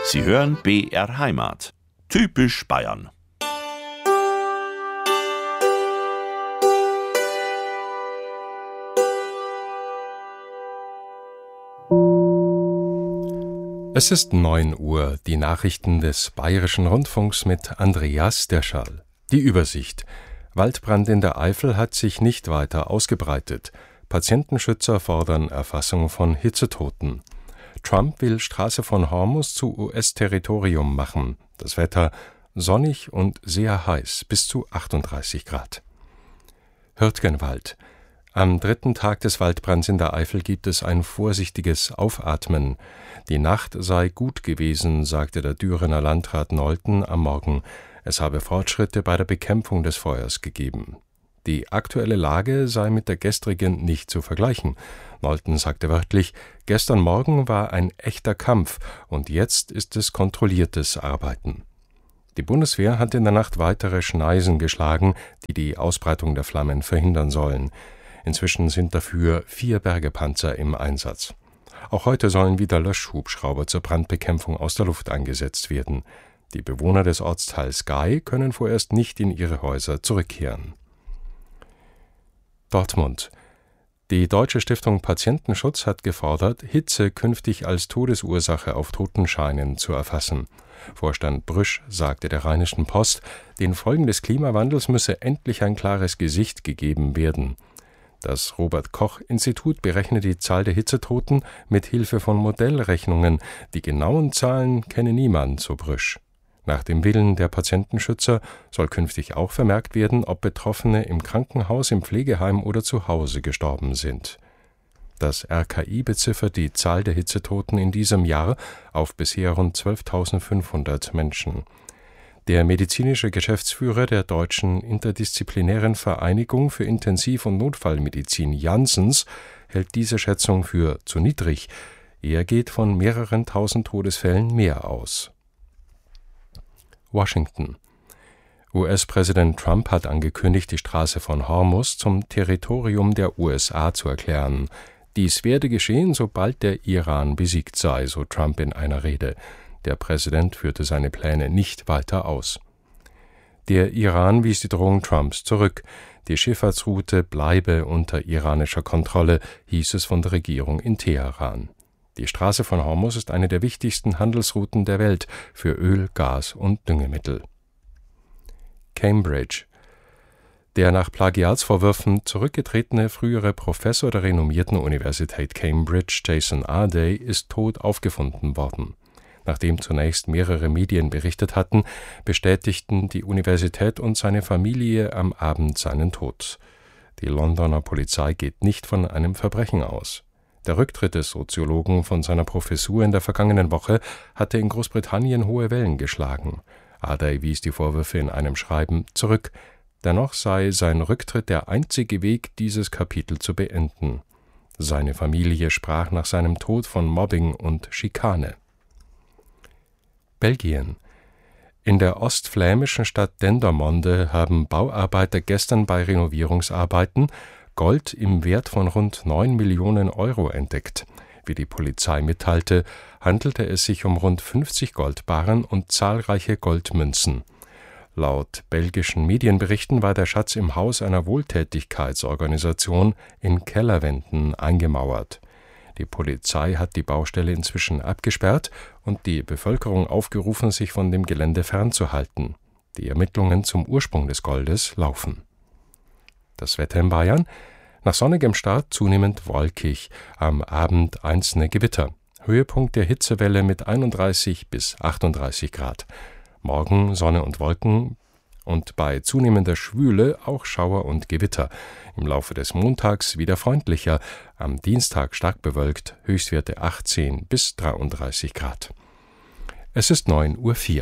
Sie hören BR Heimat. Typisch Bayern. Es ist 9 Uhr, die Nachrichten des Bayerischen Rundfunks mit Andreas Derschall. Die Übersicht. Waldbrand in der Eifel hat sich nicht weiter ausgebreitet. Patientenschützer fordern Erfassung von Hitzetoten. Trump will Straße von Hormuz zu US-Territorium machen. Das Wetter sonnig und sehr heiß, bis zu 38 Grad. Hürtgenwald. Am 3. Tag des Waldbrands in der Eifel gibt es ein vorsichtiges Aufatmen. Die Nacht sei gut gewesen, sagte der Dürener Landrat Nolten am Morgen. Es habe Fortschritte bei der Bekämpfung des Feuers gegeben. Die aktuelle Lage sei mit der gestrigen nicht zu vergleichen. Nolten sagte wörtlich, gestern Morgen war ein echter Kampf und jetzt ist es kontrolliertes Arbeiten. Die Bundeswehr hat in der Nacht weitere Schneisen geschlagen, die die Ausbreitung der Flammen verhindern sollen. Inzwischen sind dafür 4 Bergepanzer im Einsatz. Auch heute sollen wieder Löschhubschrauber zur Brandbekämpfung aus der Luft eingesetzt werden. Die Bewohner des Ortsteils Gay können vorerst nicht in ihre Häuser zurückkehren. Dortmund. Die Deutsche Stiftung Patientenschutz hat gefordert, Hitze künftig als Todesursache auf Totenscheinen zu erfassen. Vorstand Brüsch sagte der Rheinischen Post, den Folgen des Klimawandels müsse endlich ein klares Gesicht gegeben werden. Das Robert-Koch-Institut berechnet die Zahl der Hitzetoten mit Hilfe von Modellrechnungen. Die genauen Zahlen kenne niemand, so Brüsch. Nach dem Willen der Patientenschützer soll künftig auch vermerkt werden, ob Betroffene im Krankenhaus, im Pflegeheim oder zu Hause gestorben sind. Das RKI beziffert die Zahl der Hitzetoten in diesem Jahr auf bisher rund 12.500 Menschen. Der medizinische Geschäftsführer der Deutschen Interdisziplinären Vereinigung für Intensiv- und Notfallmedizin Janssens hält diese Schätzung für zu niedrig. Er geht von mehreren tausend Todesfällen mehr aus. Washington. US-Präsident Trump hat angekündigt, die Straße von Hormuz zum Territorium der USA zu erklären. Dies werde geschehen, sobald der Iran besiegt sei, so Trump in einer Rede. Der Präsident führte seine Pläne nicht weiter aus. Der Iran wies die Drohung Trumps zurück. Die Schifffahrtsroute bleibe unter iranischer Kontrolle, hieß es von der Regierung in Teheran. Die Straße von Hormuz ist eine der wichtigsten Handelsrouten der Welt für Öl, Gas und Düngemittel. Cambridge. Der nach Plagiatsvorwürfen zurückgetretene frühere Professor der renommierten Universität Cambridge, Jason Arday, ist tot aufgefunden worden. Nachdem zunächst mehrere Medien berichtet hatten, bestätigten die Universität und seine Familie am Abend seinen Tod. Die Londoner Polizei geht nicht von einem Verbrechen aus. Der Rücktritt des Soziologen von seiner Professur in der vergangenen Woche hatte in Großbritannien hohe Wellen geschlagen. Arday wies die Vorwürfe in einem Schreiben zurück. Dennoch sei sein Rücktritt der einzige Weg, dieses Kapitel zu beenden. Seine Familie sprach nach seinem Tod von Mobbing und Schikane. Belgien. In der ostflämischen Stadt Dendermonde haben Bauarbeiter gestern bei Renovierungsarbeiten Gold im Wert von rund 9 Millionen Euro entdeckt. Wie die Polizei mitteilte, handelte es sich um rund 50 Goldbarren und zahlreiche Goldmünzen. Laut belgischen Medienberichten war der Schatz im Haus einer Wohltätigkeitsorganisation in Kellerwänden eingemauert. Die Polizei hat die Baustelle inzwischen abgesperrt und die Bevölkerung aufgerufen, sich von dem Gelände fernzuhalten. Die Ermittlungen zum Ursprung des Goldes laufen. Das Wetter in Bayern: nach sonnigem Start zunehmend wolkig, am Abend einzelne Gewitter. Höhepunkt der Hitzewelle mit 31 bis 38 Grad. Morgen Sonne und Wolken und bei zunehmender Schwüle auch Schauer und Gewitter. Im Laufe des Montags wieder freundlicher, am Dienstag stark bewölkt, Höchstwerte 18 bis 33 Grad. Es ist 9:04 Uhr.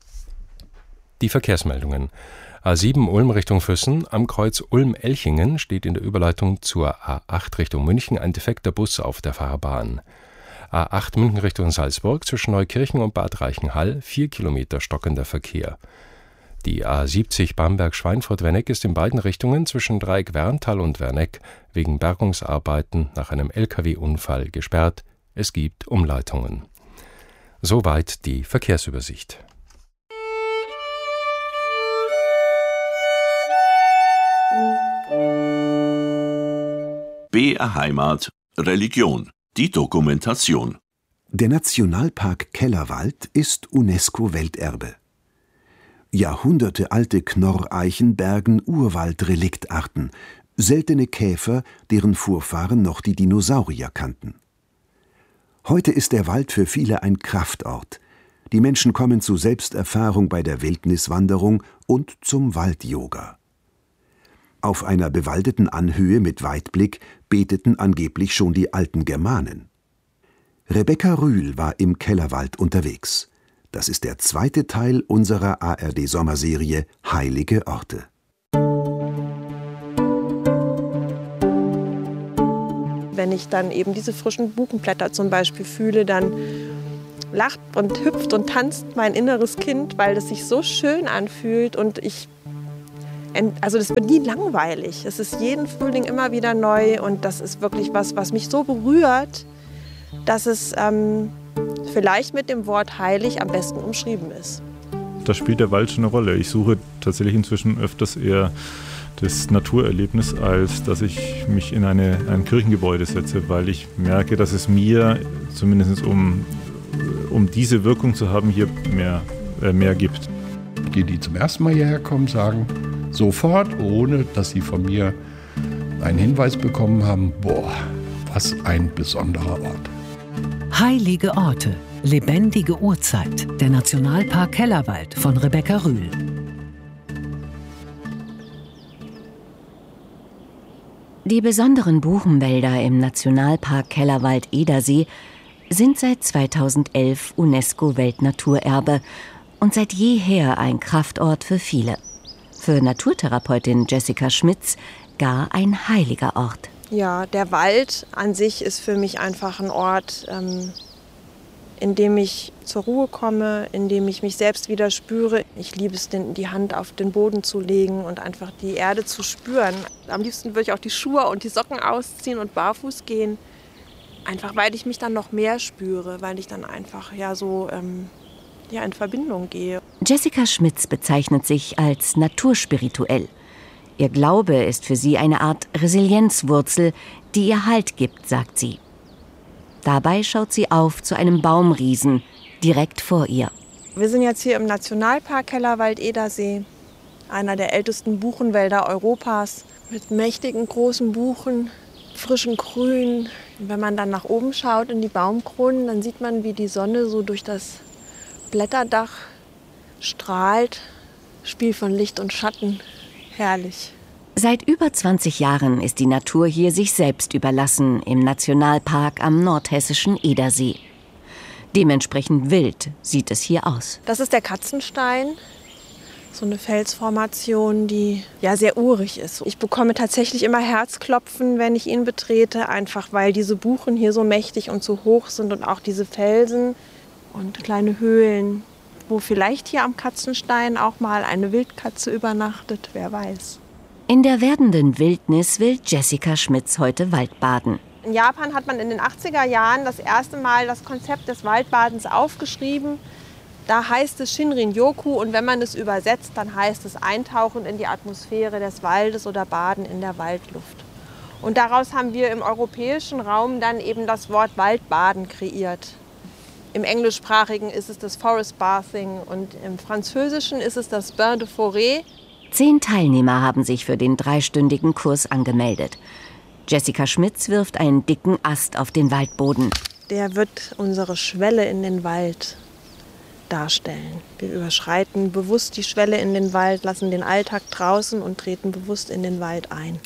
Die Verkehrsmeldungen. A7 Ulm Richtung Füssen, am Kreuz Ulm-Elchingen steht in der Überleitung zur A8 Richtung München ein defekter Bus auf der Fahrbahn. A8 München Richtung Salzburg zwischen Neukirchen und Bad Reichenhall 4 Kilometer stockender Verkehr. Die A70 Bamberg-Schweinfurt-Werneck ist in beiden Richtungen zwischen Dreieck-Werntal und Werneck wegen Bergungsarbeiten nach einem Lkw-Unfall gesperrt. Es gibt Umleitungen. Soweit die Verkehrsübersicht. BR Heimat Religion. Die Dokumentation. Der Nationalpark Kellerwald ist UNESCO-Welterbe. Jahrhundertealte Knorreichen bergen Urwaldreliktarten, seltene Käfer, deren Vorfahren noch die Dinosaurier kannten. Heute ist der Wald für viele ein Kraftort. Die Menschen kommen zu Selbsterfahrung bei der Wildniswanderung und zum Wald-Yoga. Auf einer bewaldeten Anhöhe mit Weitblick beteten angeblich schon die alten Germanen. Rebecca Rühl war im Kellerwald unterwegs. Das ist der zweite Teil unserer ARD-Sommerserie Heilige Orte. Wenn ich dann eben diese frischen Buchenblätter zum Beispiel fühle, dann lacht und hüpft und tanzt mein inneres Kind, weil es sich so schön anfühlt und also das wird nie langweilig. Es ist jeden Frühling immer wieder neu und das ist wirklich was mich so berührt, dass es vielleicht mit dem Wort heilig am besten umschrieben ist. Da spielt der Wald schon eine Rolle. Ich suche tatsächlich inzwischen öfters eher das Naturerlebnis, als dass ich mich in ein Kirchengebäude setze, weil ich merke, dass es mir, zumindest um diese Wirkung zu haben, hier mehr gibt. Die, die zum ersten Mal hierher kommen, sagen sofort, ohne dass sie von mir einen Hinweis bekommen haben, boah, was ein besonderer Ort. Heilige Orte, lebendige Urzeit. Der Nationalpark Kellerwald von Rebecca Rühl. Die besonderen Buchenwälder im Nationalpark Kellerwald-Edersee sind seit 2011 UNESCO-Weltnaturerbe und seit jeher ein Kraftort für viele. Für Naturtherapeutin Jessica Schmitz gar ein heiliger Ort. Ja, der Wald an sich ist für mich einfach ein Ort, in dem ich zur Ruhe komme, in dem ich mich selbst wieder spüre. Ich liebe es, die Hand auf den Boden zu legen und einfach die Erde zu spüren. Am liebsten würde ich auch die Schuhe und die Socken ausziehen und barfuß gehen. Einfach weil ich mich dann noch mehr spüre, weil ich dann einfach in Verbindung gehe. Jessica Schmitz bezeichnet sich als naturspirituell. Ihr Glaube ist für sie eine Art Resilienzwurzel, die ihr Halt gibt, sagt sie. Dabei schaut sie auf zu einem Baumriesen direkt vor ihr. Wir sind jetzt hier im Nationalpark Kellerwald-Edersee, einer der ältesten Buchenwälder Europas, mit mächtigen großen Buchen, frischem Grün. Wenn man dann nach oben schaut in die Baumkronen, dann sieht man, wie die Sonne so durch das Blätterdach strahlt. Spiel von Licht und Schatten. Herrlich. Seit über 20 Jahren ist die Natur hier sich selbst überlassen im Nationalpark am nordhessischen Edersee. Dementsprechend wild sieht es hier aus. Das ist der Katzenstein, so eine Felsformation, die ja sehr urig ist. Ich bekomme tatsächlich immer Herzklopfen, wenn ich ihn betrete, einfach weil diese Buchen hier so mächtig und so hoch sind und auch diese Felsen und kleine Höhlen, wo vielleicht hier am Katzenstein auch mal eine Wildkatze übernachtet, wer weiß. In der werdenden Wildnis will Jessica Schmitz heute Waldbaden. In Japan hat man in den 80er Jahren das erste Mal das Konzept des Waldbadens aufgeschrieben. Da heißt es Shinrin-yoku und wenn man es übersetzt, dann heißt es Eintauchen in die Atmosphäre des Waldes oder Baden in der Waldluft. Und daraus haben wir im europäischen Raum dann eben das Wort Waldbaden kreiert. Im Englischsprachigen ist es das Forest Bathing und im Französischen ist es das Bain de Forêt. 10 Teilnehmer haben sich für den 3-stündigen Kurs angemeldet. Jessica Schmitz wirft einen dicken Ast auf den Waldboden. Der wird unsere Schwelle in den Wald darstellen. Wir überschreiten bewusst die Schwelle in den Wald, lassen den Alltag draußen und treten bewusst in den Wald ein.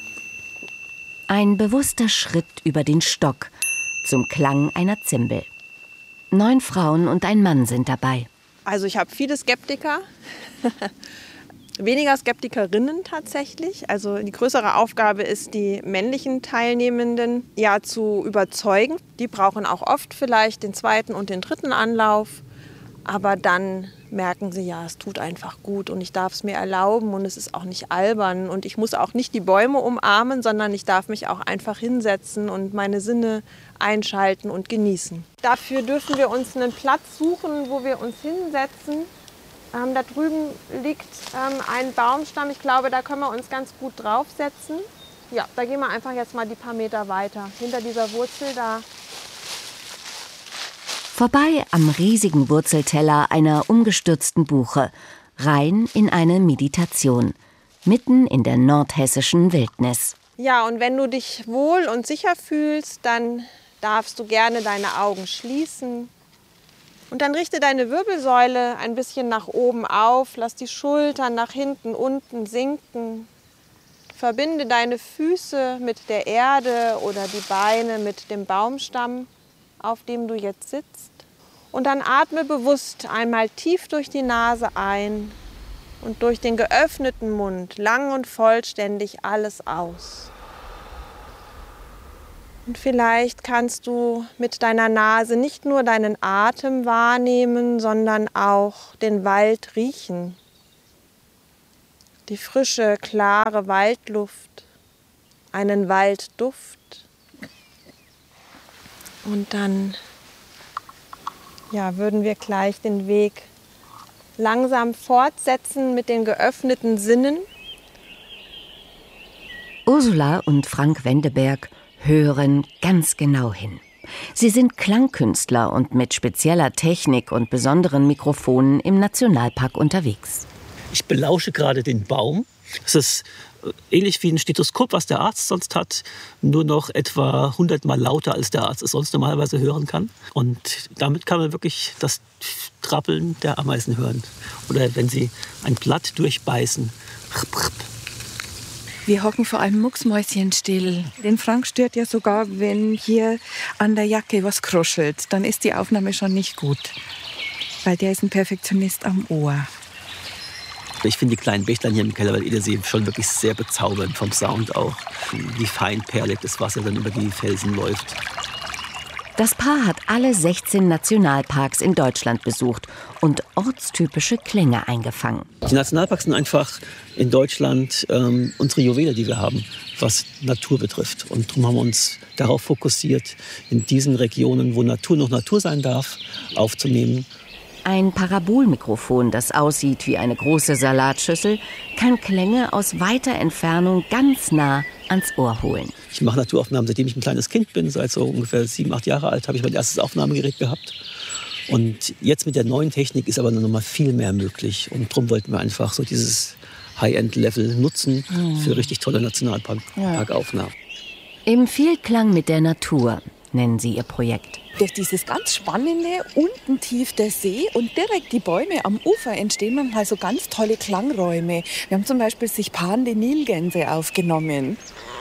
Ein bewusster Schritt über den Stock zum Klang einer Zimbel. 9 Frauen und ein Mann sind dabei. Also ich habe viele Skeptiker. Weniger Skeptikerinnen tatsächlich. Also die größere Aufgabe ist, die männlichen Teilnehmenden zu überzeugen. Die brauchen auch oft vielleicht den 2. und den 3. Anlauf. Aber dann merken sie, ja, es tut einfach gut und ich darf es mir erlauben und es ist auch nicht albern. Und ich muss auch nicht die Bäume umarmen, sondern ich darf mich auch einfach hinsetzen und meine Sinne einschalten und genießen. Dafür dürfen wir uns einen Platz suchen, wo wir uns hinsetzen. Da drüben liegt ein Baumstamm. Ich glaube, da können wir uns ganz gut draufsetzen. Ja, da gehen wir einfach jetzt mal die paar Meter weiter. Hinter dieser Wurzel da. Vorbei am riesigen Wurzelteller einer umgestürzten Buche, rein in eine Meditation, mitten in der nordhessischen Wildnis. Ja, und wenn du dich wohl und sicher fühlst, dann darfst du gerne deine Augen schließen. Und dann richte deine Wirbelsäule ein bisschen nach oben auf, lass die Schultern nach hinten, unten sinken. Verbinde deine Füße mit der Erde oder die Beine mit dem Baumstamm, auf dem du jetzt sitzt. Und dann atme bewusst einmal tief durch die Nase ein und durch den geöffneten Mund lang und vollständig alles aus. Und vielleicht kannst du mit deiner Nase nicht nur deinen Atem wahrnehmen, sondern auch den Wald riechen. Die frische, klare Waldluft, einen Waldduft. Und dann würden wir gleich den Weg langsam fortsetzen mit den geöffneten Sinnen. Ursula und Frank Wendeberg hören ganz genau hin. Sie sind Klangkünstler und mit spezieller Technik und besonderen Mikrofonen im Nationalpark unterwegs. Ich belausche gerade den Baum. Es ist ähnlich wie ein Stethoskop, was der Arzt sonst hat, nur noch etwa 100-mal lauter, als der Arzt es sonst normalerweise hören kann. Und damit kann man wirklich das Trappeln der Ameisen hören. Oder wenn sie ein Blatt durchbeißen. Wir hocken vor allem mucksmäuschenstill. Den Frank stört ja sogar, wenn hier an der Jacke was kruschelt. Dann ist die Aufnahme schon nicht gut. Weil der ist ein Perfektionist am Ohr. Ich finde die kleinen Bächlein hier im Kellerwald-Edersee schon wirklich sehr bezaubernd, vom Sound auch. Wie feinperlig das Wasser dann über die Felsen läuft. Das Paar hat alle 16 Nationalparks in Deutschland besucht und ortstypische Klänge eingefangen. Die Nationalparks sind einfach in Deutschland unsere Juwele, die wir haben, was Natur betrifft. Und darum haben wir uns darauf fokussiert, in diesen Regionen, wo Natur noch Natur sein darf, aufzunehmen. Ein Parabolmikrofon, das aussieht wie eine große Salatschüssel, kann Klänge aus weiter Entfernung ganz nah ans Ohr holen. Ich mache Naturaufnahmen, seitdem ich ein kleines Kind bin. Seit so ungefähr 7, 8 Jahre alt habe ich mein erstes Aufnahmegerät gehabt. Und jetzt mit der neuen Technik ist aber noch mal viel mehr möglich. Und darum wollten wir einfach so dieses High-End-Level nutzen für richtig tolle Nationalparkaufnahmen. Im Vielklang mit der Natur nennen sie ihr Projekt. Durch dieses ganz spannende, unten tief der See und direkt die Bäume am Ufer entstehen manchmal so ganz tolle Klangräume. Wir haben zum Beispiel sich paarende Nilgänse aufgenommen.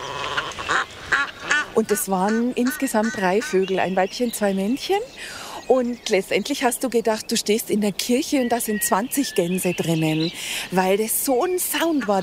Und es waren insgesamt 3 Vögel, ein Weibchen, 2 Männchen. Und letztendlich hast du gedacht, du stehst in der Kirche und da sind 20 Gänse drinnen, weil das so ein Sound war.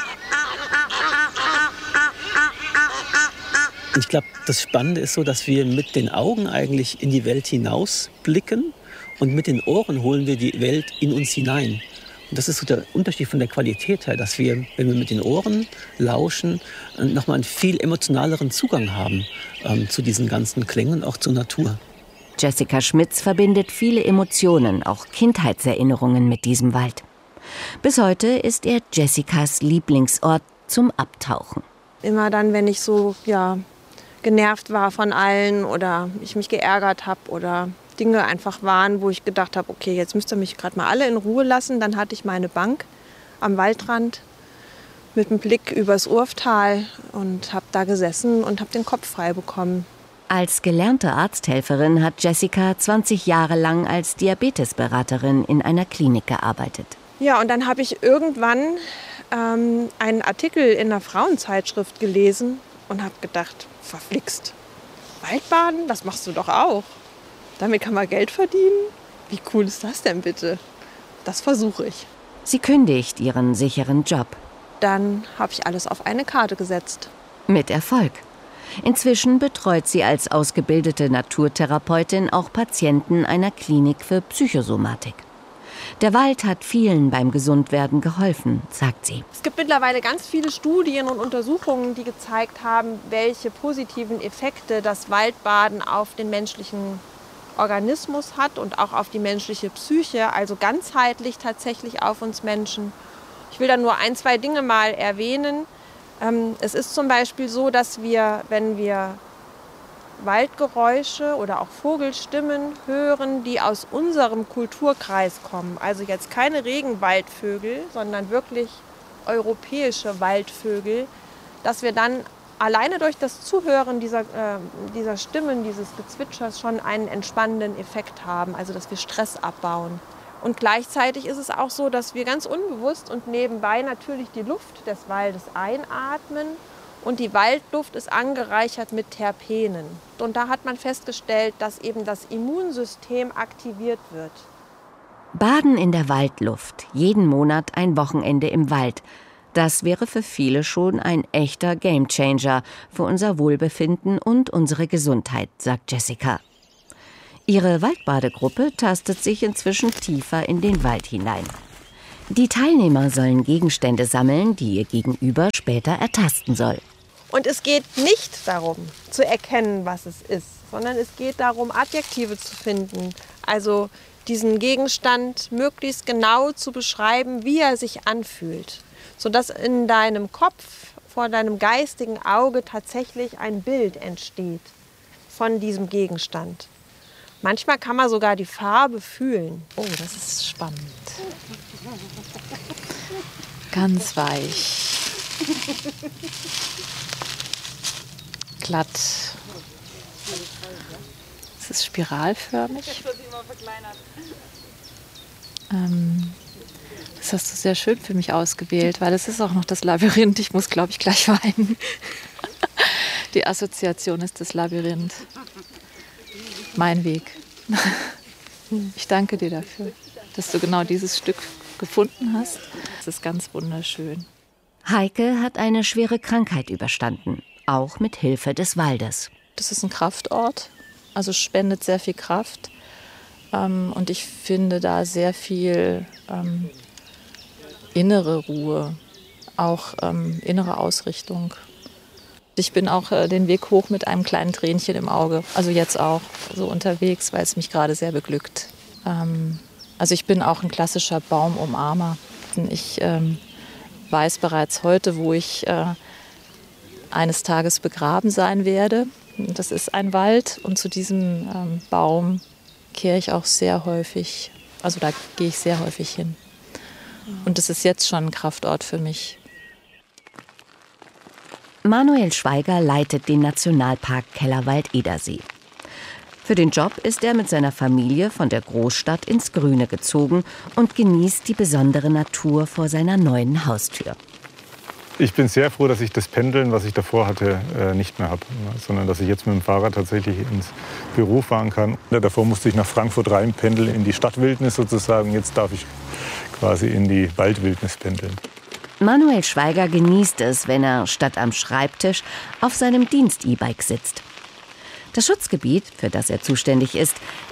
Ich glaube, das Spannende ist so, dass wir mit den Augen eigentlich in die Welt hinaus blicken und mit den Ohren holen wir die Welt in uns hinein. Und das ist so der Unterschied von der Qualität her, dass wir, wenn wir mit den Ohren lauschen, nochmal einen viel emotionaleren Zugang haben zu diesen ganzen Klängen, auch zur Natur. Jessica Schmitz verbindet viele Emotionen, auch Kindheitserinnerungen mit diesem Wald. Bis heute ist er Jessicas Lieblingsort zum Abtauchen. Immer dann, wenn ich so genervt war von allen oder ich mich geärgert habe oder Dinge einfach waren, wo ich gedacht habe, okay, jetzt müsst ihr mich gerade mal alle in Ruhe lassen. Dann hatte ich meine Bank am Waldrand mit einem Blick übers Urftal und habe da gesessen und habe den Kopf frei bekommen. Als gelernte Arzthelferin hat Jessica 20 Jahre lang als Diabetesberaterin in einer Klinik gearbeitet. Ja, und dann habe ich irgendwann einen Artikel in einer Frauenzeitschrift gelesen und habe gedacht, verflixt, Waldbaden, das machst du doch auch. Damit kann man Geld verdienen? Wie cool ist das denn bitte? Das versuche ich. Sie kündigt ihren sicheren Job. Dann habe ich alles auf eine Karte gesetzt. Mit Erfolg. Inzwischen betreut sie als ausgebildete Naturtherapeutin auch Patienten einer Klinik für Psychosomatik. Der Wald hat vielen beim Gesundwerden geholfen, sagt sie. Es gibt mittlerweile ganz viele Studien und Untersuchungen, die gezeigt haben, welche positiven Effekte das Waldbaden auf den menschlichen Organismus hat und auch auf die menschliche Psyche, also ganzheitlich tatsächlich auf uns Menschen. Ich will da nur 1, 2 Dinge mal erwähnen. Es ist zum Beispiel so, dass wir, wenn wir Waldgeräusche oder auch Vogelstimmen hören, die aus unserem Kulturkreis kommen, also jetzt keine Regenwaldvögel, sondern wirklich europäische Waldvögel, dass wir dann alleine durch das Zuhören dieser Stimmen, dieses Gezwitschers schon einen entspannenden Effekt haben, also dass wir Stress abbauen. Und gleichzeitig ist es auch so, dass wir ganz unbewusst und nebenbei natürlich die Luft des Waldes einatmen. Und die Waldluft ist angereichert mit Terpenen. Und da hat man festgestellt, dass eben das Immunsystem aktiviert wird. Baden in der Waldluft, jeden Monat ein Wochenende im Wald. Das wäre für viele schon ein echter Gamechanger für unser Wohlbefinden und unsere Gesundheit, sagt Jessica. Ihre Waldbadegruppe tastet sich inzwischen tiefer in den Wald hinein. Die Teilnehmer sollen Gegenstände sammeln, die ihr Gegenüber später ertasten soll. Und es geht nicht darum, zu erkennen, was es ist, sondern es geht darum, Adjektive zu finden. Also diesen Gegenstand möglichst genau zu beschreiben, wie er sich anfühlt. Sodass in deinem Kopf, vor deinem geistigen Auge tatsächlich ein Bild entsteht von diesem Gegenstand. Manchmal kann man sogar die Farbe fühlen. Oh, das ist spannend. Ganz weich. Glatt. Es ist spiralförmig. Das hast du sehr schön für mich ausgewählt, weil es ist auch noch das Labyrinth. Ich muss, glaube ich, gleich weinen. Die Assoziation ist das Labyrinth. Mein Weg. Ich danke dir dafür, dass du genau dieses Stück gefunden hast. Es ist ganz wunderschön. Heike hat eine schwere Krankheit überstanden, auch mit Hilfe des Waldes. Das ist ein Kraftort, also spendet sehr viel Kraft. Und ich finde da sehr viel innere Ruhe, auch innere Ausrichtung. Ich bin auch den Weg hoch mit einem kleinen Tränchen im Auge, also jetzt auch so unterwegs, weil es mich gerade sehr beglückt. Also ich bin auch ein klassischer Baumumarmer. Ich weiß bereits heute, wo ich eines Tages begraben sein werde. Das ist ein Wald und zu diesem Baum kehre ich auch sehr häufig, also da gehe ich sehr häufig hin. Und das ist jetzt schon ein Kraftort für mich. Manuel Schweiger leitet den Nationalpark Kellerwald-Edersee. Für den Job ist er mit seiner Familie von der Großstadt ins Grüne gezogen und genießt die besondere Natur vor seiner neuen Haustür. Ich bin sehr froh, dass ich das Pendeln, was ich davor hatte, nicht mehr habe, sondern dass ich jetzt mit dem Fahrrad tatsächlich ins Büro fahren kann. Davor musste ich nach Frankfurt rein pendeln, in die Stadtwildnis sozusagen. Jetzt darf ich quasi in die Waldwildnis pendeln. Manuel Schweiger genießt es, wenn er statt am Schreibtisch auf seinem Dienst-E-Bike sitzt. Das Schutzgebiet, für das er zuständig ist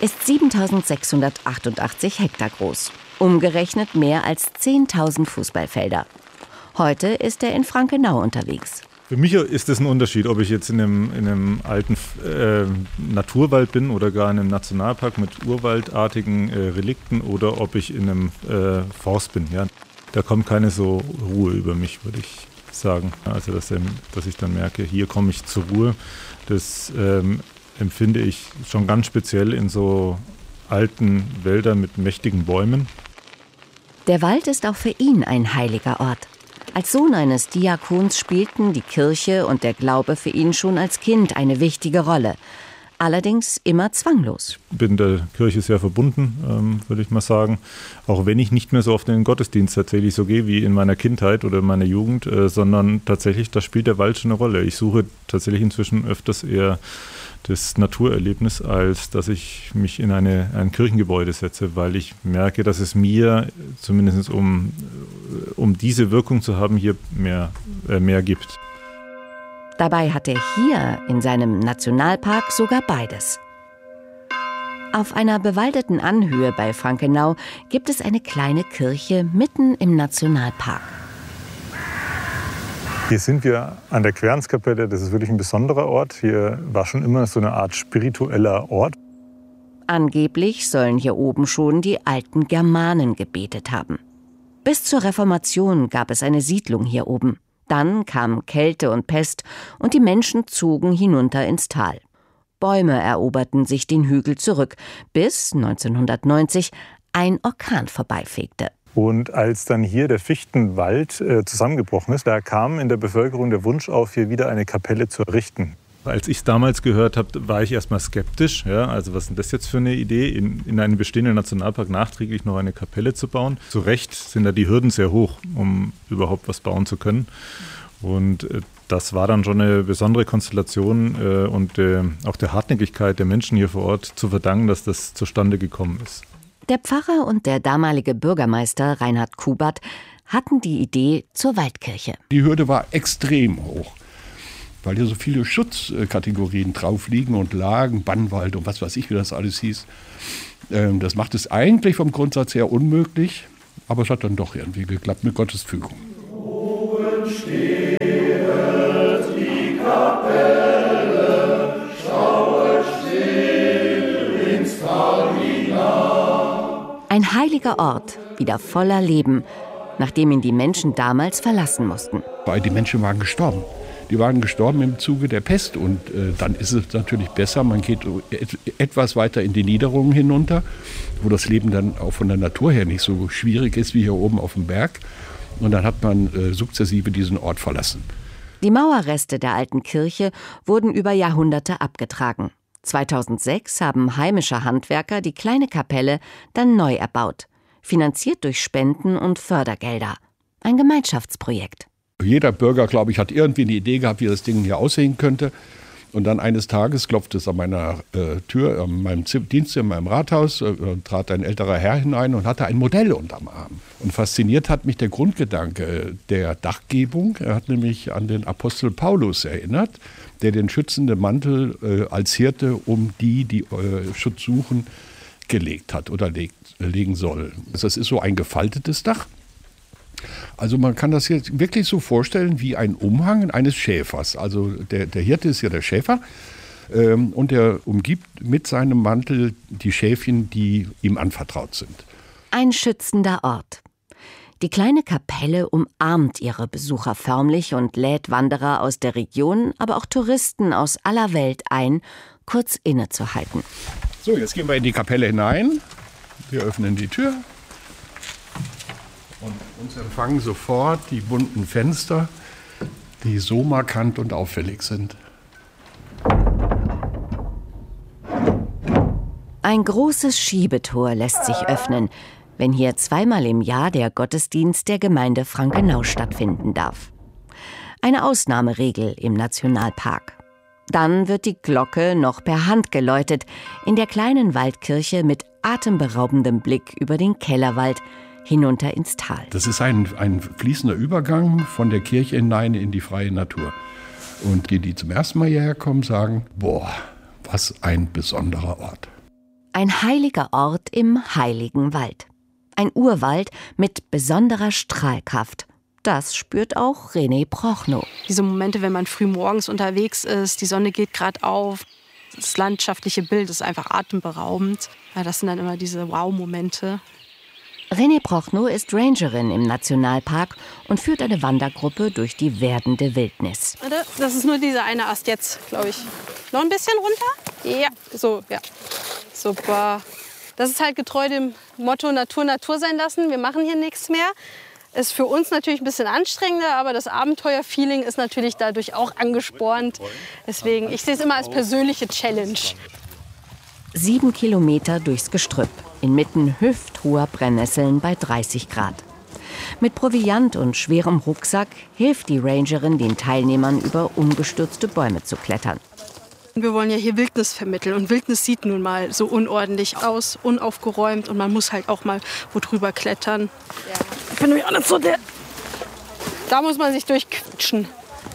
7.688 Hektar groß. Umgerechnet mehr als 10.000 Fußballfelder. Heute ist er in Frankenau unterwegs. Für mich ist es ein Unterschied, ob ich jetzt in einem alten Naturwald bin oder gar in einem Nationalpark mit urwaldartigen Relikten oder ob ich in einem Forst bin. Ja. Da kommt keine so Ruhe über mich, würde ich sagen. Also dass ich dann merke, hier komme ich zur Ruhe. Das empfinde ich schon ganz speziell in so alten Wäldern mit mächtigen Bäumen. Der Wald ist auch für ihn ein heiliger Ort. Als Sohn eines Diakons spielten die Kirche und der Glaube für ihn schon als Kind eine wichtige Rolle. Allerdings immer zwanglos. Ich bin der Kirche sehr verbunden, würde ich mal sagen. Auch wenn ich nicht mehr so oft in den Gottesdienst tatsächlich so gehe wie in meiner Kindheit oder in meiner Jugend, sondern tatsächlich, da spielt der Wald schon eine Rolle. Ich suche tatsächlich inzwischen öfters eher das Naturerlebnis, als dass ich mich in ein Kirchengebäude setze, weil ich merke, dass es mir, zumindest um diese Wirkung zu haben, hier mehr gibt. Dabei hat er hier in seinem Nationalpark sogar beides. Auf einer bewaldeten Anhöhe bei Frankenau gibt es eine kleine Kirche mitten im Nationalpark. Hier sind wir an der Quernskapelle. Das ist wirklich ein besonderer Ort. Hier war schon immer so eine Art spiritueller Ort. Angeblich sollen hier oben schon die alten Germanen gebetet haben. Bis zur Reformation gab es eine Siedlung hier oben. Dann kamen Kälte und Pest und die Menschen zogen hinunter ins Tal. Bäume eroberten sich den Hügel zurück, bis 1990 ein Orkan vorbeifegte. Und als dann hier der Fichtenwald zusammengebrochen ist, da kam in der Bevölkerung der Wunsch auf, hier wieder eine Kapelle zu errichten. Als ich es damals gehört habe, war ich erstmal skeptisch. Ja, also was ist denn das jetzt für eine Idee, in einem bestehenden Nationalpark nachträglich noch eine Kapelle zu bauen? Zu Recht sind da die Hürden sehr hoch, um überhaupt was bauen zu können. Und das war dann schon eine besondere Konstellation und auch der Hartnäckigkeit der Menschen hier vor Ort zu verdanken, dass das zustande gekommen ist. Der Pfarrer und der damalige Bürgermeister Reinhard Kubert hatten die Idee zur Waldkirche. Die Hürde war extrem hoch, weil hier so viele Schutzkategorien drauf liegen und lagen, Bannwald und was weiß ich, wie das alles hieß. Das macht es eigentlich vom Grundsatz her unmöglich, aber es hat dann doch irgendwie geklappt mit Gottes Fügung. Oben steht die Kapelle, schauet still ins Tal hinein. Ein heiliger Ort, wieder voller Leben, nachdem ihn die Menschen damals verlassen mussten. Weil die Menschen waren gestorben. Die waren gestorben im Zuge der Pest und dann ist es natürlich besser, man geht etwas weiter in die Niederungen hinunter, wo das Leben dann auch von der Natur her nicht so schwierig ist wie hier oben auf dem Berg. Und dann hat man sukzessive diesen Ort verlassen. Die Mauerreste der alten Kirche wurden über Jahrhunderte abgetragen. 2006 haben heimische Handwerker die kleine Kapelle dann neu erbaut, finanziert durch Spenden und Fördergelder. Ein Gemeinschaftsprojekt. Jeder Bürger, glaube ich, hat irgendwie eine Idee gehabt, wie das Ding hier aussehen könnte. Und dann eines Tages klopfte es an meiner Tür, an meinem Dienst in meinem Rathaus, trat ein älterer Herr hinein und hatte ein Modell unterm Arm. Und fasziniert hat mich der Grundgedanke der Dachgebung. Er hat nämlich an den Apostel Paulus erinnert, der den schützenden Mantel als Hirte um die Schutz suchen, gelegt hat oder legen soll. Das ist so ein gefaltetes Dach. Also man kann das jetzt wirklich so vorstellen wie ein Umhang eines Schäfers. Also der Hirte ist ja der Schäfer und er umgibt mit seinem Mantel die Schäfchen, die ihm anvertraut sind. Ein schützender Ort. Die kleine Kapelle umarmt ihre Besucher förmlich und lädt Wanderer aus der Region, aber auch Touristen aus aller Welt ein, kurz innezuhalten. So, jetzt gehen wir in die Kapelle hinein. Wir öffnen die Tür. Und uns empfangen sofort die bunten Fenster, die so markant und auffällig sind. Ein großes Schiebetor lässt sich öffnen, wenn hier zweimal im Jahr der Gottesdienst der Gemeinde Frankenau stattfinden darf. Eine Ausnahmeregel im Nationalpark. Dann wird die Glocke noch per Hand geläutet, in der kleinen Waldkirche mit atemberaubendem Blick über den Kellerwald, hinunter ins Tal. Das ist ein fließender Übergang von der Kirche hinein in die freie Natur. Und die zum ersten Mal hierher kommen, sagen, boah, was ein besonderer Ort. Ein heiliger Ort im heiligen Wald. Ein Urwald mit besonderer Strahlkraft. Das spürt auch René Prochnow. Diese Momente, wenn man früh morgens unterwegs ist, die Sonne geht gerade auf, das landschaftliche Bild ist einfach atemberaubend. Ja, das sind dann immer diese Wow-Momente. René Prochnow ist Rangerin im Nationalpark und führt eine Wandergruppe durch die werdende Wildnis. Das ist nur dieser eine Ast jetzt, glaube ich. Noch ein bisschen runter? Ja, so, ja. Super. Das ist halt getreu dem Motto Natur, Natur sein lassen. Wir machen hier nichts mehr. Ist für uns natürlich ein bisschen anstrengender, aber das Abenteuerfeeling ist natürlich dadurch auch angespornt. Deswegen, ich sehe es immer als persönliche Challenge. 7 Kilometer durchs Gestrüpp, inmitten hüfthoher Brennnesseln bei 30 Grad. Mit Proviant und schwerem Rucksack hilft die Rangerin den Teilnehmern, über umgestürzte Bäume zu klettern. Wir wollen ja hier Wildnis vermitteln und Wildnis sieht nun mal so unordentlich aus, unaufgeräumt und man muss halt auch mal wo drüber klettern. Ja. Ich bin nämlich auch nicht so der... Da muss man sich durchquetschen.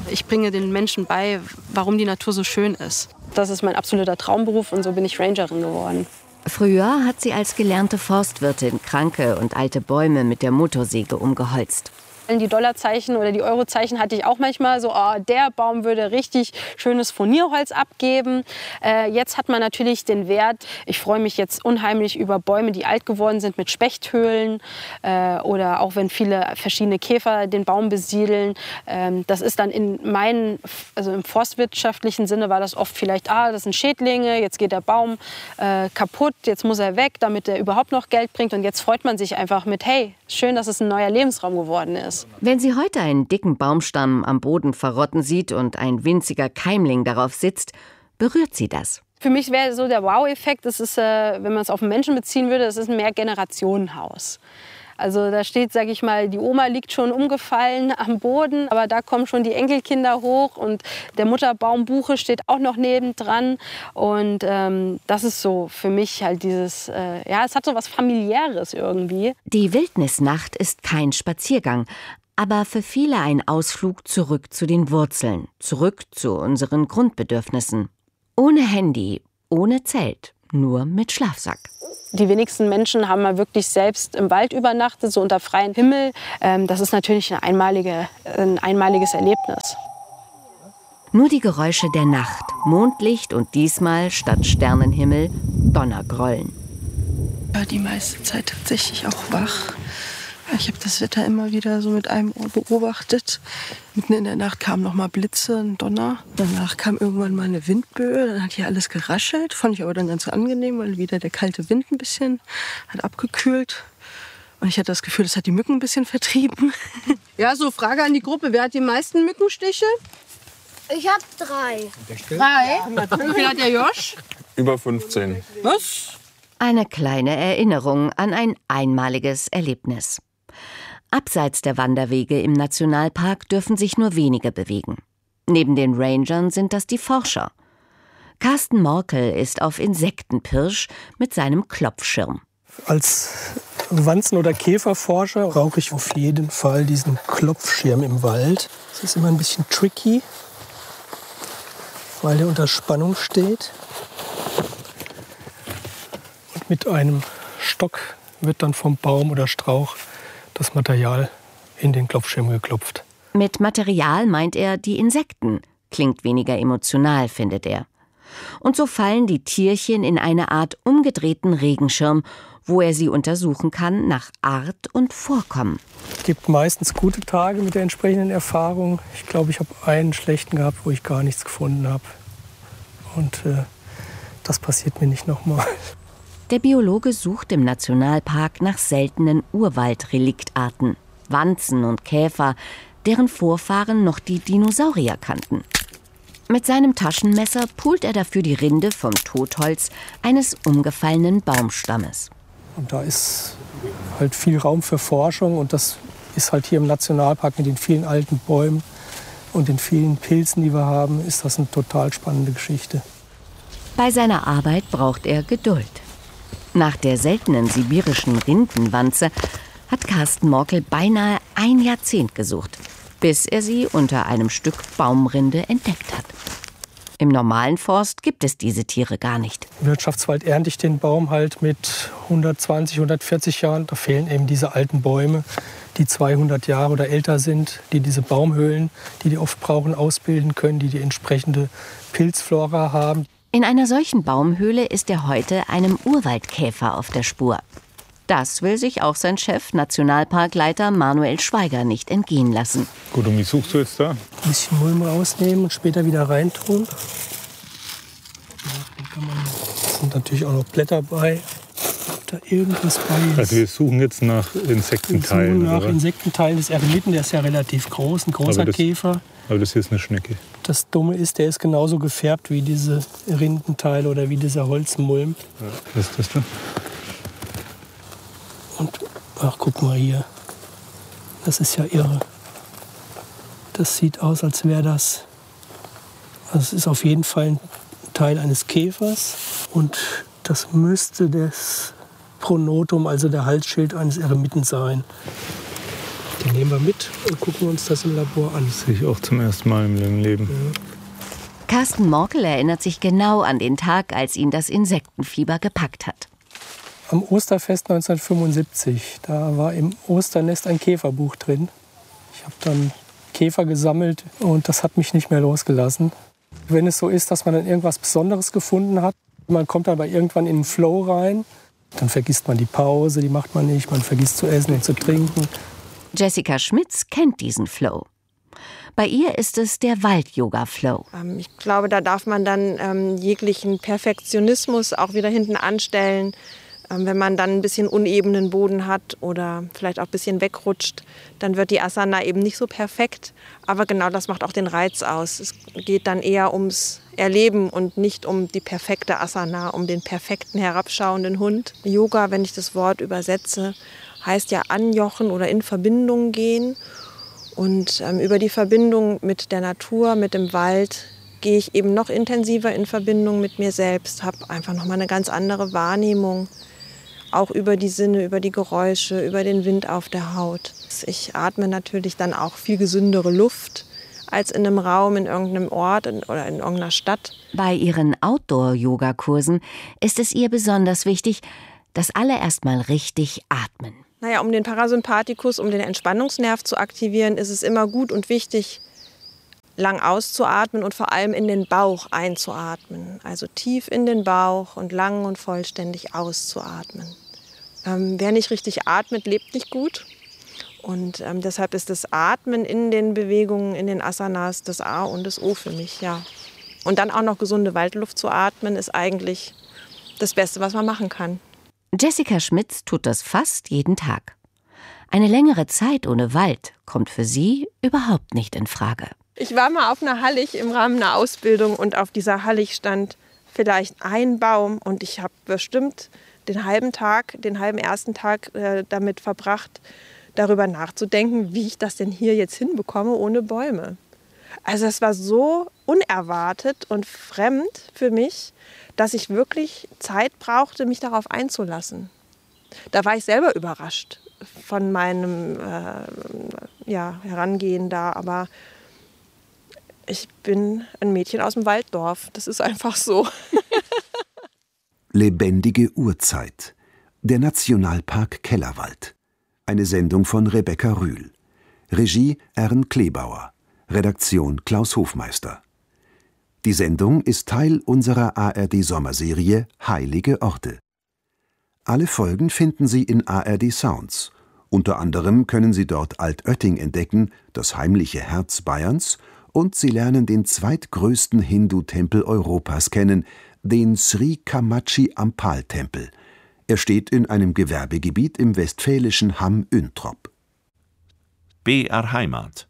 Ich bringe den Menschen bei, warum die Natur so schön ist. Das ist mein absoluter Traumberuf und so bin ich Rangerin geworden. Früher hat sie als gelernte Forstwirtin kranke und alte Bäume mit der Motorsäge umgeholzt. Die Dollarzeichen oder die Eurozeichen hatte ich auch manchmal so, oh, der Baum würde richtig schönes Furnierholz abgeben. Jetzt hat man natürlich den Wert, ich freue mich jetzt unheimlich über Bäume, die alt geworden sind mit Spechthöhlen oder auch wenn viele verschiedene Käfer den Baum besiedeln. Das ist dann also im forstwirtschaftlichen Sinne war das oft vielleicht, das sind Schädlinge, jetzt geht der Baum kaputt, jetzt muss er weg, damit er überhaupt noch Geld bringt. Und jetzt freut man sich einfach mit, hey, schön, dass es ein neuer Lebensraum geworden ist. Wenn sie heute einen dicken Baumstamm am Boden verrotten sieht und ein winziger Keimling darauf sitzt, berührt sie das. Für mich wäre so der Wow-Effekt, das ist, wenn man es auf einen Menschen beziehen würde, das ist ein Mehrgenerationenhaus. Also da steht, sag ich mal, die Oma liegt schon umgefallen am Boden, aber da kommen schon die Enkelkinder hoch und der Mutterbaumbuche steht auch noch nebendran. Und das ist so für mich halt dieses, es hat so was Familiäres irgendwie. Die Wildnisnacht ist kein Spaziergang, aber für viele ein Ausflug zurück zu den Wurzeln, zurück zu unseren Grundbedürfnissen. Ohne Handy, ohne Zelt, nur mit Schlafsack. Die wenigsten Menschen haben mal wirklich selbst im Wald übernachtet, so unter freiem Himmel. Das ist natürlich ein einmaliges Erlebnis. Nur die Geräusche der Nacht, Mondlicht und diesmal statt Sternenhimmel Donnergrollen. Ja, die meiste Zeit tatsächlich auch wach. Ich habe das Wetter immer wieder so mit einem Ohr beobachtet. Mitten in der Nacht kamen noch mal Blitze, ein Donner. Danach kam irgendwann mal eine Windböe. Dann hat hier alles geraschelt. Fand ich aber dann ganz angenehm, weil wieder der kalte Wind ein bisschen hat abgekühlt. Und ich hatte das Gefühl, das hat die Mücken ein bisschen vertrieben. Ja, so Frage an die Gruppe. Wer hat die meisten Mückenstiche? Ich habe 3. 3? Wie viel hat der Josch? Über 15. Was? Eine kleine Erinnerung an ein einmaliges Erlebnis. Abseits der Wanderwege im Nationalpark dürfen sich nur wenige bewegen. Neben den Rangern sind das die Forscher. Carsten Morkel ist auf Insektenpirsch mit seinem Klopfschirm. Als Wanzen- oder Käferforscher brauche ich auf jeden Fall diesen Klopfschirm im Wald. Das ist immer ein bisschen tricky, weil der unter Spannung steht. Und mit einem Stock wird dann vom Baum oder Strauch das Material in den Klopfschirm geklopft. Mit Material meint er die Insekten. Klingt weniger emotional, findet er. Und so fallen die Tierchen in eine Art umgedrehten Regenschirm, wo er sie untersuchen kann nach Art und Vorkommen. Es gibt meistens gute Tage mit der entsprechenden Erfahrung. Ich glaube, ich habe einen schlechten gehabt, wo ich gar nichts gefunden habe. Und das passiert mir nicht nochmal. Der Biologe sucht im Nationalpark nach seltenen Urwaldreliktarten, Wanzen und Käfer, deren Vorfahren noch die Dinosaurier kannten. Mit seinem Taschenmesser pult er dafür die Rinde vom Totholz eines umgefallenen Baumstammes. Und da ist halt viel Raum für Forschung und das ist halt hier im Nationalpark mit den vielen alten Bäumen und den vielen Pilzen, die wir haben, ist das eine total spannende Geschichte. Bei seiner Arbeit braucht er Geduld. Nach der seltenen sibirischen Rindenwanze hat Carsten Morkel beinahe ein Jahrzehnt gesucht, bis er sie unter einem Stück Baumrinde entdeckt hat. Im normalen Forst gibt es diese Tiere gar nicht. Im Wirtschaftswald ernte ich den Baum halt mit 120, 140 Jahren. Da fehlen eben diese alten Bäume, die 200 Jahre oder älter sind, die diese Baumhöhlen, die oft brauchen, ausbilden können, die entsprechende Pilzflora haben. In einer solchen Baumhöhle ist er heute einem Urwaldkäfer auf der Spur. Das will sich auch sein Chef, Nationalparkleiter Manuel Schweiger, nicht entgehen lassen. Gut, und wie suchst du jetzt da? Ein bisschen Mulm rausnehmen und später wieder reintun. Da sind natürlich auch noch Blätter bei, ob da irgendwas bei ist. Also wir suchen jetzt nach Insektenteilen. Wir suchen nach Insektenteilen des Eremiten, der ist ja relativ groß, ein großer Käfer. Aber das hier ist eine Schnecke. Das Dumme ist, der ist genauso gefärbt wie diese Rindenteile oder wie dieser Holzmulm. Ja, was ist das denn? Und ach, guck mal hier. Das ist ja irre. Das sieht aus, als wäre das. Also es ist auf jeden Fall ein Teil eines Käfers. Und das müsste das Pronotum, also der Halsschild eines Eremiten sein. Die nehmen wir mit und gucken uns das im Labor an. Das sehe ich auch zum ersten Mal im Leben. Ja. Carsten Morkel erinnert sich genau an den Tag, als ihn das Insektenfieber gepackt hat. Am Osterfest 1975, da war im Osternest ein Käferbuch drin. Ich habe dann Käfer gesammelt und das hat mich nicht mehr losgelassen. Wenn es so ist, dass man dann irgendwas Besonderes gefunden hat, man kommt dann irgendwann in den Flow rein, dann vergisst man die Pause, die macht man nicht, man vergisst zu essen und zu trinken. Jessica Schmitz kennt diesen Flow. Bei ihr ist es der Wald-Yoga-Flow. Ich glaube, da darf man dann jeglichen Perfektionismus auch wieder hinten anstellen. Wenn man dann ein bisschen unebenen Boden hat oder vielleicht auch ein bisschen wegrutscht, dann wird die Asana eben nicht so perfekt. Aber genau das macht auch den Reiz aus. Es geht dann eher ums Erleben und nicht um die perfekte Asana, um den perfekten herabschauenden Hund. Yoga, wenn ich das Wort übersetze, heißt ja anjochen oder in Verbindung gehen. Und über die Verbindung mit der Natur, mit dem Wald, gehe ich eben noch intensiver in Verbindung mit mir selbst, habe einfach nochmal eine ganz andere Wahrnehmung. Auch über die Sinne, über die Geräusche, über den Wind auf der Haut. Ich atme natürlich dann auch viel gesündere Luft als in einem Raum, in irgendeinem Ort oder in irgendeiner Stadt. Bei ihren Outdoor-Yoga-Kursen ist es ihr besonders wichtig, dass alle erstmal richtig atmen. Naja, um den Parasympathikus, um den Entspannungsnerv zu aktivieren, ist es immer gut und wichtig, lang auszuatmen und vor allem in den Bauch einzuatmen. Also tief in den Bauch und lang und vollständig auszuatmen. Wer nicht richtig atmet, lebt nicht gut. Und deshalb ist das Atmen in den Bewegungen, in den Asanas das A und das O für mich. Ja. Und dann auch noch gesunde Waldluft zu atmen, ist eigentlich das Beste, was man machen kann. Jessica Schmitz tut das fast jeden Tag. Eine längere Zeit ohne Wald kommt für sie überhaupt nicht in Frage. Ich war mal auf einer Hallig im Rahmen einer Ausbildung und auf dieser Hallig stand vielleicht ein Baum und ich habe bestimmt den halben ersten Tag damit verbracht, darüber nachzudenken, wie ich das denn hier jetzt hinbekomme ohne Bäume. Also es war so unerwartet und fremd für mich, dass ich wirklich Zeit brauchte, mich darauf einzulassen. Da war ich selber überrascht von meinem Herangehen da, aber ich bin ein Mädchen aus dem Walddorf. Das ist einfach so. Lebendige Urzeit. Der Nationalpark Kellerwald. Eine Sendung von Rebecca Rühl. Regie Ern Klebauer. Redaktion Klaus Hofmeister. Die Sendung ist Teil unserer ARD-Sommerserie Heilige Orte. Alle Folgen finden Sie in ARD Sounds. Unter anderem können Sie dort Altötting entdecken, das heimliche Herz Bayerns, und Sie lernen den zweitgrößten Hindu-Tempel Europas kennen, den Sri Kamachi Ampal-Tempel. Er steht in einem Gewerbegebiet im westfälischen Hamm-Üntrop. BR Heimat